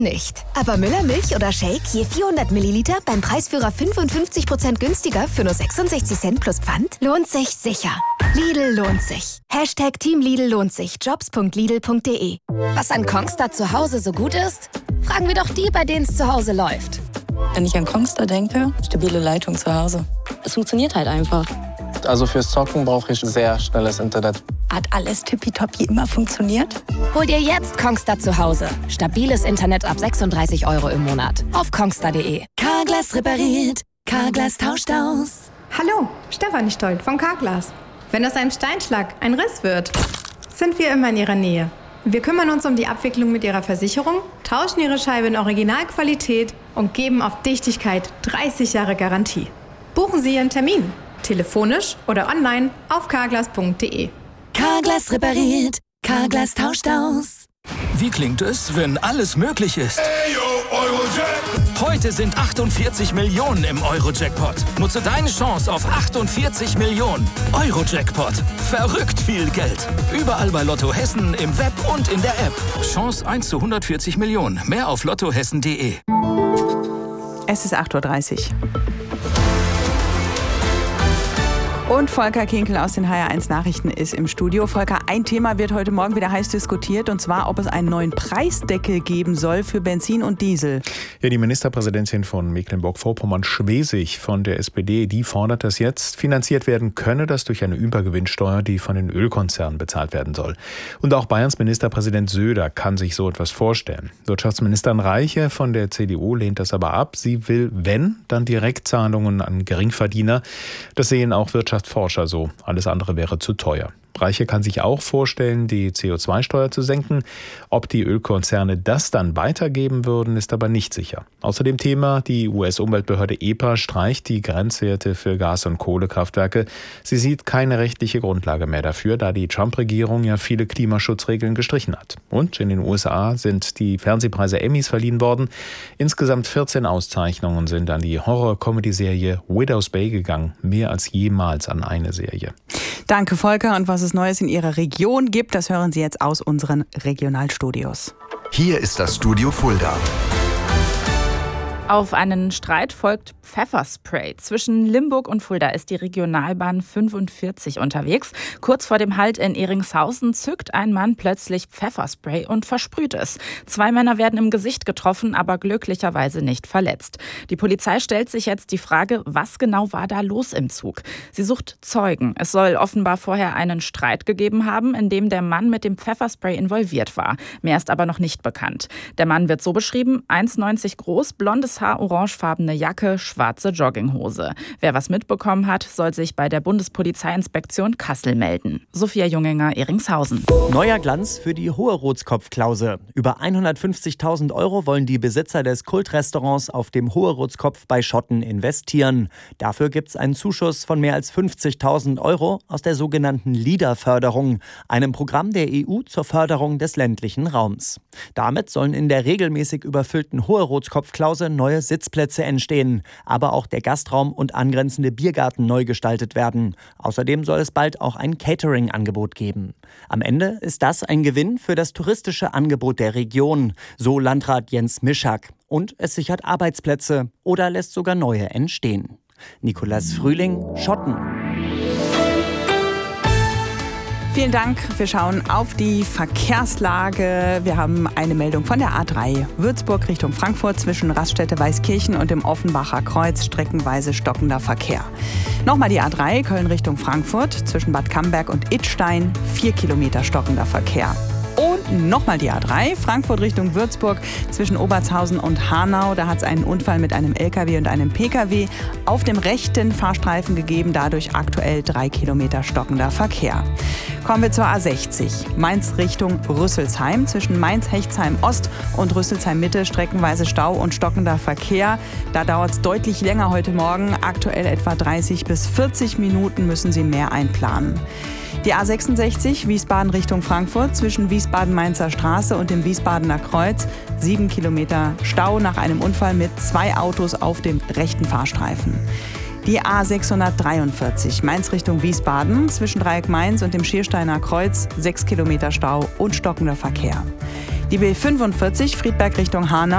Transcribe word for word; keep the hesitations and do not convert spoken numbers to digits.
nicht. Aber Müller Milch oder Shake je vierhundert Milliliter beim Preisführer fünfundfünfzig Prozent günstiger für nur sechsundsechzig Cent plus Pfand? Lohnt sich sicher. Lidl lohnt sich. Hashtag Team Lidl lohnt sich. Jobs punkt lidl punkt de. Was an Kongstar zu Hause so gut ist? Fragen wir doch die, bei denen es zu Hause läuft. Wenn ich an Kongstar denke, stabile Leitung zu Hause. Es funktioniert halt einfach. Also fürs Zocken brauche ich sehr schnelles Internet. Hat alles tippitoppi immer funktioniert? Hol dir jetzt Kongstar zu Hause. Stabiles Internet ab sechsunddreißig Euro im Monat. Auf kongstar punkt de. Carglass repariert. Carglass tauscht aus. Hallo, Stefanie Stolt von Carglass. Wenn aus einem Steinschlag ein Riss wird, sind wir immer in Ihrer Nähe. Wir kümmern uns um die Abwicklung mit Ihrer Versicherung, tauschen Ihre Scheibe in Originalqualität und geben auf Dichtigkeit dreißig Jahre Garantie. Buchen Sie Ihren Termin. Telefonisch oder online auf carglass punkt de. Carglass repariert. Carglass tauscht aus. Wie klingt es, wenn alles möglich ist? Heute sind achtundvierzig Millionen im Euro-Jackpot. Nutze deine Chance auf achtundvierzig Millionen. Euro-Jackpot. Verrückt viel Geld. Überall bei Lotto Hessen, im Web und in der App. Chance eins zu hundertvierzig Millionen. Mehr auf lottohessen punkt de. Es ist acht Uhr dreißig. Und Volker Kinkel aus den H R eins Nachrichten ist im Studio. Volker, ein Thema wird heute Morgen wieder heiß diskutiert, und zwar, ob es einen neuen Preisdeckel geben soll für Benzin und Diesel. Ja, die Ministerpräsidentin von Mecklenburg-Vorpommern, Schwesig von der S P D, die fordert, dass jetzt finanziert werden könne, das durch eine Übergewinnsteuer, die von den Ölkonzernen bezahlt werden soll. Und auch Bayerns Ministerpräsident Söder kann sich so etwas vorstellen. Wirtschaftsministerin Reiche von der C D U lehnt das aber ab. Sie will, wenn, dann Direktzahlungen an Geringverdiener. Das sehen auch Wirtschaftsminister Forscher so. Alles andere wäre zu teuer. Reiche kann sich auch vorstellen, die C O zwei Steuer zu senken. Ob die Ölkonzerne das dann weitergeben würden, ist aber nicht sicher. Außerdem Thema, die U S-Umweltbehörde E P A streicht die Grenzwerte für Gas- und Kohlekraftwerke. Sie sieht keine rechtliche Grundlage mehr dafür, da die Trump-Regierung ja viele Klimaschutzregeln gestrichen hat. Und in den U S A sind die Fernsehpreise Emmys verliehen worden. Insgesamt vierzehn Auszeichnungen sind an die Horror-Comedy-Serie Widow's Bay gegangen. Mehr als jemals an eine Serie. Danke, Volker. Und was es Neues in Ihrer Region gibt, das hören Sie jetzt aus unseren Regionalstudios. Hier ist das Studio Fulda. Auf einen Streit folgt Pfefferspray. Zwischen Limburg und Fulda ist die Regionalbahn fünfundvierzig unterwegs. Kurz vor dem Halt in Eringshausen zückt ein Mann plötzlich Pfefferspray und versprüht es. Zwei Männer werden im Gesicht getroffen, aber glücklicherweise nicht verletzt. Die Polizei stellt sich jetzt die Frage, was genau war da los im Zug? Sie sucht Zeugen. Es soll offenbar vorher einen Streit gegeben haben, in dem der Mann mit dem Pfefferspray involviert war. Mehr ist aber noch nicht bekannt. Der Mann wird so beschrieben: eins Neunzig groß, blondes Haar, orangefarbene Jacke, schwarze Jogginghose. Wer was mitbekommen hat, soll sich bei der Bundespolizeiinspektion Kassel melden. Sophia Junginger, Eringshausen. Neuer Glanz für die Hohe-Rotskopf-Klause. Über hundertfünfzigtausend Euro wollen die Besitzer des Kultrestaurants auf dem Hohe-Rotskopf bei Schotten investieren. Dafür gibt es einen Zuschuss von mehr als fünfzigtausend Euro aus der sogenannten LEADER-Förderung, einem Programm der E U zur Förderung des ländlichen Raums. Damit sollen in der regelmäßig überfüllten Hohe-Rotskopf-Klause neue Sitzplätze entstehen, aber auch der Gastraum und angrenzende Biergarten neu gestaltet werden. Außerdem soll es bald auch ein Catering-Angebot geben. Am Ende ist das ein Gewinn für das touristische Angebot der Region, so Landrat Jens Mischak. Und es sichert Arbeitsplätze oder lässt sogar neue entstehen. Nicolas Frühling, Schotten. Vielen Dank. Wir schauen auf die Verkehrslage. Wir haben eine Meldung von der A drei. Würzburg Richtung Frankfurt zwischen Raststätte Weißkirchen und dem Offenbacher Kreuz streckenweise stockender Verkehr. Nochmal die A drei Köln Richtung Frankfurt zwischen Bad Camberg und Idstein. Vier Kilometer stockender Verkehr. Und nochmal die A drei, Frankfurt Richtung Würzburg zwischen Obertshausen und Hanau. Da hat es einen Unfall mit einem L K W und einem P K W auf dem rechten Fahrstreifen gegeben. Dadurch aktuell drei Kilometer stockender Verkehr. Kommen wir zur A sechzig. Mainz Richtung Rüsselsheim. Zwischen Mainz-Hechtsheim Ost und Rüsselsheim Mitte streckenweise Stau und stockender Verkehr. Da dauert es deutlich länger heute Morgen. Aktuell etwa dreißig bis vierzig Minuten müssen Sie mehr einplanen. Die A sechsundsechzig, Wiesbaden Richtung Frankfurt, zwischen Wiesbaden-Mainzer Straße und dem Wiesbadener Kreuz. Sieben Kilometer Stau nach einem Unfall mit zwei Autos auf dem rechten Fahrstreifen. Die A sechshundertdreiundvierzig, Mainz Richtung Wiesbaden, zwischen Dreieck Mainz und dem Schiersteiner Kreuz. Sechs Kilometer Stau und stockender Verkehr. Die B fünfundvierzig, Friedberg Richtung Hanau.